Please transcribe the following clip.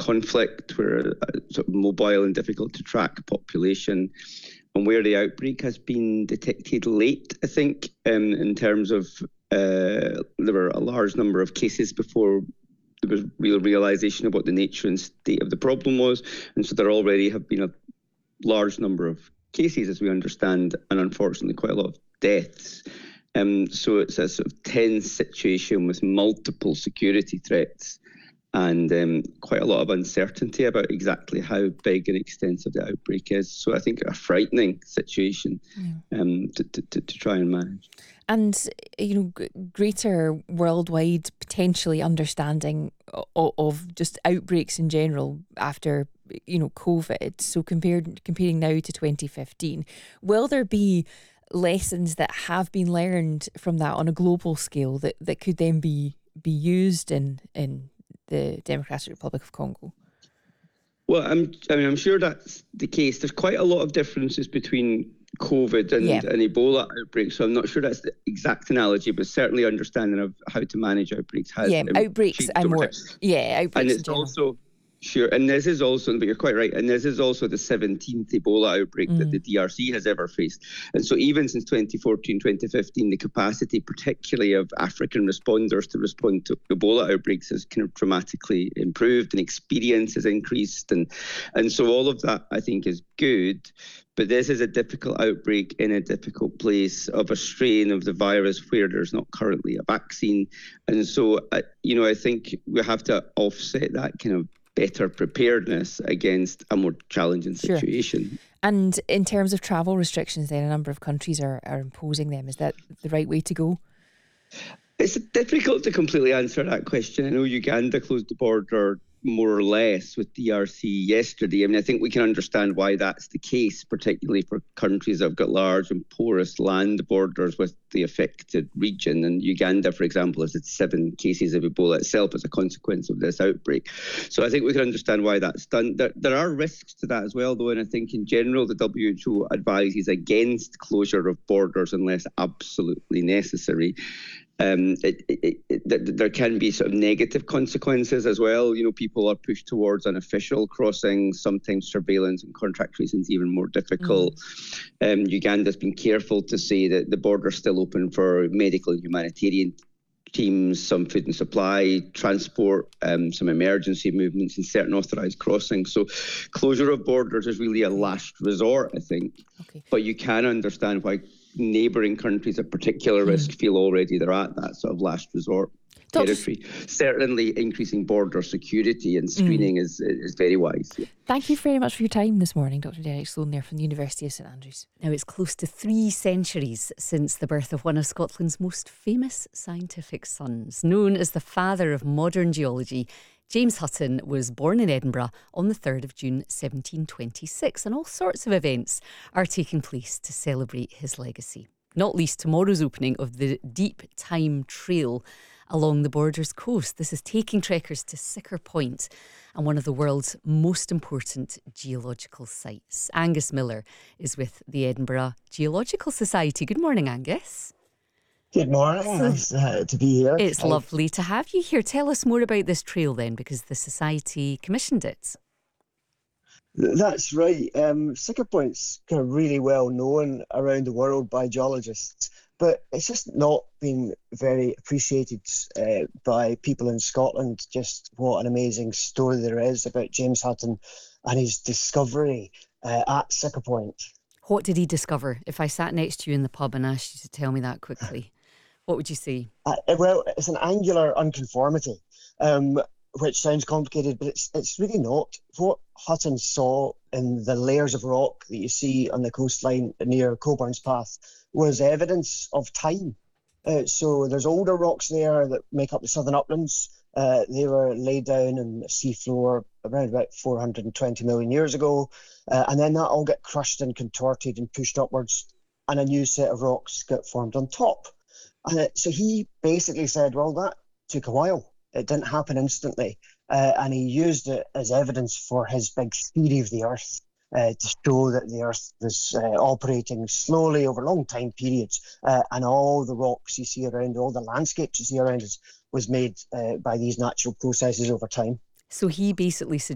conflict, where sort of mobile and difficult to track population, and where the outbreak has been detected late, I think, in terms of there were a large number of cases before there was real realisation of what the nature and state of the problem was. And so there already have been a large number of cases, as we understand, and unfortunately quite a lot of deaths. So it's a sort of tense situation with multiple security threats and quite a lot of uncertainty about exactly how big and extensive the outbreak is. So I think a frightening situation to try and manage. And, greater worldwide potentially understanding of just outbreaks in general after, COVID. So comparing now to 2015, will there be lessons that have been learned from that on a global scale that could then be used in the Democratic Republic of Congo? Well, I'm sure that's the case. There's quite a lot of differences between COVID and Ebola outbreaks, so I'm not sure that's the exact analogy, but certainly understanding of how to manage outbreaks has. Outbreaks. Outbreaks and it's also sure, and this is also, but you're quite right, and this is also the 17th Ebola outbreak that the DRC has ever faced. And so even since 2014, 2015, the capacity, particularly of African responders to respond to Ebola outbreaks, has kind of dramatically improved, and experience has increased. And so all of that, I think, is good. But this is a difficult outbreak in a difficult place of a strain of the virus where there's not currently a vaccine. And so, I think we have to offset that kind of better preparedness against a more challenging situation. Sure. And in terms of travel restrictions, then a number of countries are imposing them. Is that the right way to go? It's difficult to completely answer that question. I know Uganda closed the border more or less with DRC yesterday. I mean, I think we can understand why that's the case, particularly for countries that have got large and porous land borders with the affected region. And Uganda, for example, has had 7 cases of Ebola itself as a consequence of this outbreak. So I think we can understand why that's done. There are risks to that as well, though, and I think in general the WHO advises against closure of borders unless absolutely necessary. There can be sort of negative consequences as well. People are pushed towards unofficial crossings. Sometimes surveillance and contact tracing is even more difficult. Uganda's been careful to say that the border's still open for medical and humanitarian teams, some food and supply, transport, some emergency movements and certain authorised crossings. So closure of borders is really a last resort, I think. Okay. But you can understand why neighbouring countries at particular risk feel already they're at that sort of last resort territory. Certainly increasing border security and screening is very wise. Yeah. Thank you very much for your time this morning, Dr. Derek Sloan there from the University of St Andrews. Now, it's close to 3 centuries since the birth of one of Scotland's most famous scientific sons. Known as the father of modern geology, James Hutton was born in Edinburgh on the 3rd of June 1726, and all sorts of events are taking place to celebrate his legacy. Not least tomorrow's opening of the Deep Time Trail along the Borders coast. This is taking trekkers to Siccar Point and one of the world's most important geological sites. Angus Miller is with the Edinburgh Geological Society. Good morning, Angus. Good morning. Nice to be here. It's lovely to have you here. Tell us more about this trail then, because the Society commissioned it. That's right. Siccar Point's kind of really well known around the world by geologists, but it's just not been very appreciated by people in Scotland, just what an amazing story there is about James Hutton and his discovery at Siccar Point. What did he discover? If I sat next to you in the pub and asked you to tell me that quickly, what would you say? Well, it's an angular unconformity, which sounds complicated, but it's really not. What Hutton saw in the layers of rock that you see on the coastline near Coburn's Path was evidence of time. So there's older rocks there that make up the southern uplands. They were laid down in the seafloor around about 420 million years ago. And then that all got crushed and contorted and pushed upwards, and a new set of rocks got formed on top. And so he basically said, well, that took a while. It didn't happen instantly. And he used it as evidence for his big theory of the Earth to show that the Earth was operating slowly over long time periods. And all the rocks you see around, all the landscapes you see around us was made by these natural processes over time. So he basically